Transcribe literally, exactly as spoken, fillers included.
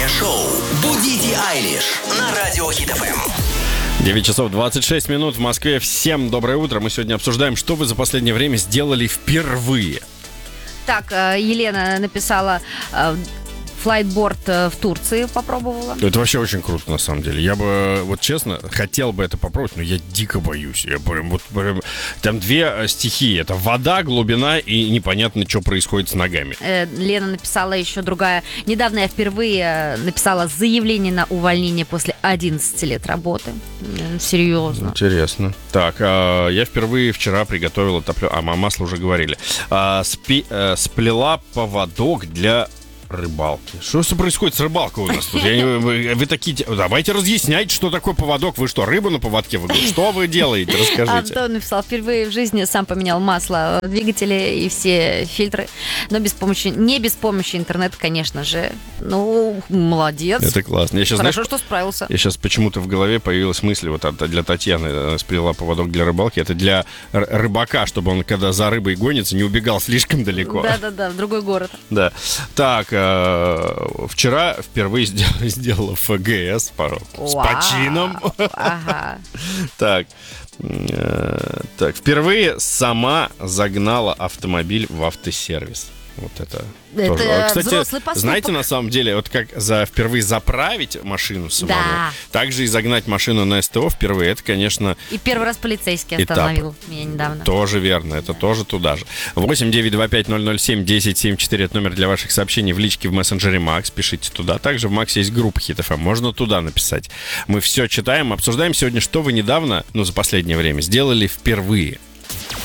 Утреннее шоу «Будите Айлиш» на Радио Хит эф эм. девять часов двадцать шесть минут в Москве. Всем доброе утро. Мы сегодня обсуждаем, что вы за последнее время сделали впервые. Так, Елена написала... Флайтборд в Турции попробовала. Это вообще очень круто, на самом деле. Я бы, вот честно, хотел бы это попробовать, но я дико боюсь. Я прям, вот, прям, там две стихии. Это вода, глубина и непонятно, что происходит с ногами. Э, Лена написала еще другая. Недавно я впервые написала заявление на увольнение после одиннадцати лет работы. Серьезно. Интересно. Так, а, я впервые вчера приготовила топлю... А, масло уже говорили. А, спи... а, сплела поводок для... рыбалки. Что происходит с рыбалкой у нас тут? Я не, вы, вы такие... Давайте разъяснять, что такое поводок. Вы что, рыбу на поводке выгоните? Что вы делаете? Расскажите. Антон написал, впервые в жизни сам поменял масло в двигателе и все фильтры. Но без помощи... Не без помощи интернета, конечно же. Ну, молодец. Это классно. Я сейчас, Хорошо, знаешь, что справился. Я сейчас почему-то в голове появилась мысль, вот для Татьяны сплела поводок для рыбалки. Это для рыбака, чтобы он, когда за рыбой гонится, не убегал слишком далеко. Да-да-да, в другой город. Да. Так, вчера впервые сделала, сделала эф гэ эс пару. С почином. Ага. Так, так, впервые сама загнала автомобиль в автосервис. Вот это, это тоже. Кстати, взрослый поступок. Знаете, на самом деле, вот как за впервые заправить машину самому, да. так же и загнать машину на эс тэ о впервые, это, конечно... И первый раз полицейский остановил этап. Меня недавно. Тоже верно, это да. тоже туда же. восемь девять два пять ноль ноль семь десять семьдесят четыре, это номер для ваших сообщений в личке в мессенджере Макс, пишите туда. Также в Максе есть группа Хит эф эм, можно туда написать. Мы все читаем, обсуждаем сегодня, что вы недавно, ну, за последнее время, сделали впервые.